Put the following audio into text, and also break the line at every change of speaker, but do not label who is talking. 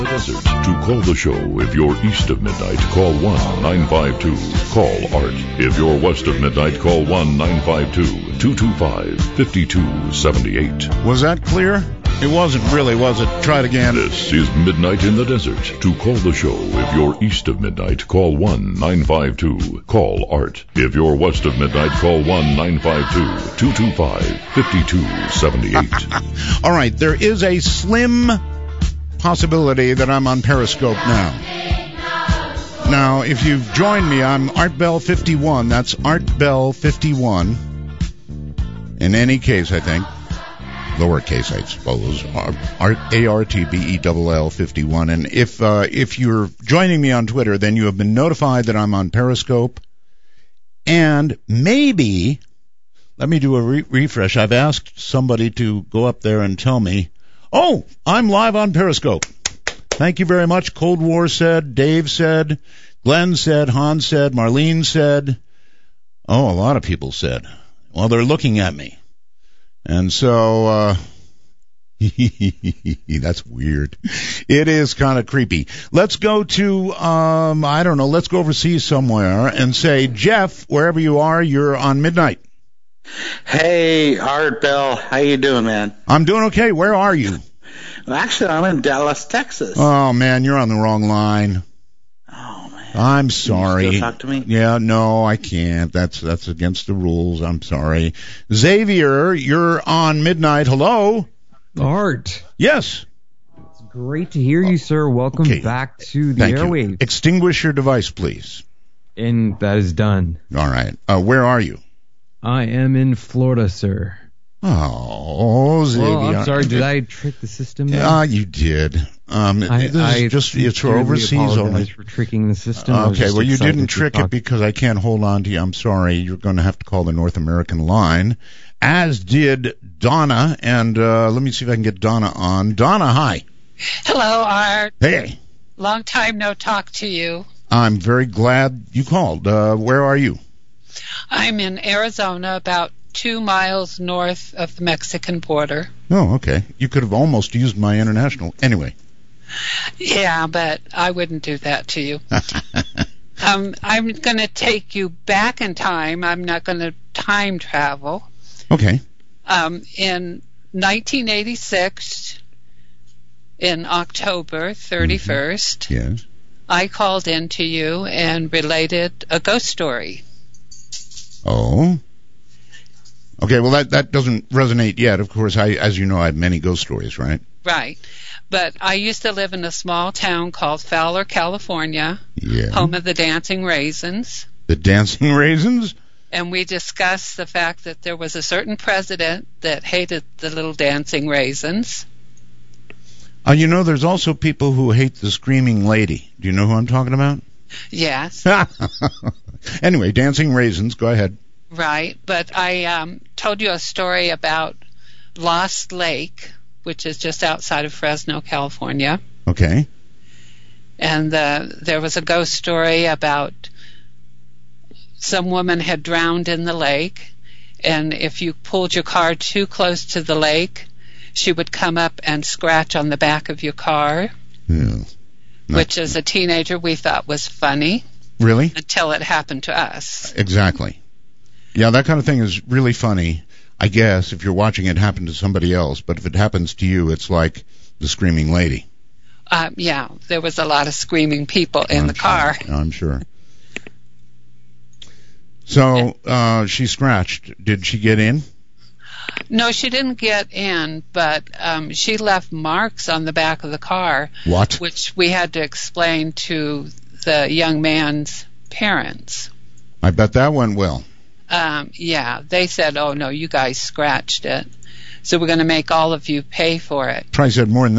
Desert. To call the show, if you're east of midnight, call 1-952-CALL ART. If you're west of midnight, call 1-952-225-5278.
Was that clear? It wasn't really, was it? Try it again.
This is Midnight in the Desert. To call the show, if you're east of midnight, call 1-952-CALL ART. If you're west of midnight, call 1-952-225-5278.
All right, there is a slim possibility that I'm on Periscope now. Now, if you've joined me, I'm ArtBell51. That's ArtBell51. In any case, I think. Lowercase, I suppose. ARTBELL51. And if you're joining me on Twitter, then you have been notified that I'm on Periscope. And maybe, let me do a refresh. I've asked somebody to go up there and tell me, oh, I'm live on Periscope. Thank you very much. Cold War said, Dave said, Glenn said, Hans said, Marlene said. Oh, a lot of people said. Well, they're looking at me. And so, that's weird. It is kind of creepy. Let's go to, I don't know, let's go overseas somewhere and say, Jeff, wherever you are, you're on midnight.
Hey, Art Bell, how you doing, man?
I'm doing okay. Where are you?
Well, actually, I'm in Dallas, Texas.
Oh, man, you're on the wrong line.
Oh, man.
I'm sorry.
Can you still talk to me?
Yeah, no, I can't. That's against the rules. I'm sorry. Xavier, you're on midnight. Hello?
Art.
Yes.
It's great to hear you, sir. Welcome back to the airwaves.
You. Extinguish your device, please.
And that is done.
All right. Where are you?
I am in Florida, sir.
Oh, Xavier.
Well, I'm sorry. Did I trick the system?
Yeah, you did. It's for overseas only.
For tricking the system.
Okay, well, you didn't trick it because I can't hold on to you. I'm sorry. You're going to have to call the North American line, as did Donna. And let me see if I can get Donna on. Donna, hi.
Hello, Art.
Hey.
Long time no talk to you.
I'm very glad you called. Where are you?
I'm in Arizona, about 2 miles north of the Mexican border.
Oh, okay. You could have almost used my international. Anyway.
Yeah, but I wouldn't do that to you. I'm going to take you back in time. I'm not going to time travel.
Okay.
In 1986, in October 31st,
yes,
I called in to you and related a ghost story.
Oh. Okay, well, that doesn't resonate yet. Of course, as you know, I have many ghost stories, right?
Right. But I used to live in a small town called Fowler, California, home of the Dancing Raisins. The
Dancing Raisins?
And we discussed the fact that there was a certain president that hated the little Dancing Raisins.
You know, there's also people who hate the Screaming Lady. Do you know who I'm talking about?
Yes.
Anyway, Dancing Raisins, go ahead.
Right, but I told you a story about Lost Lake, which is just outside of Fresno, California.
Okay.
And there was a ghost story about some woman had drowned in the lake, and if you pulled your car too close to the lake, she would come up and scratch on the back of your car, which as a teenager we thought was funny.
Really?
Until it happened to us.
Exactly. Yeah, that kind of thing is really funny, I guess, if you're watching it happen to somebody else. But if it happens to you, it's like the Screaming Lady.
Yeah, there was a lot of screaming people in the car.
I'm sure. So she scratched. Did she get in?
No, she didn't get in, but she left marks on the back of the car.
What?
Which we had to explain to the young man's parents.
I bet that went well.
Yeah, they said, oh, no, you guys scratched it, so we're going to make all of you pay for it.
Probably said more than